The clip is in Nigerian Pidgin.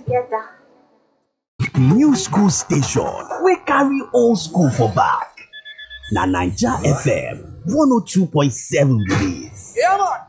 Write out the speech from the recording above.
together. New school station wey carry old school for back. Na Naija FM 102.7 be dis. Yeah, man.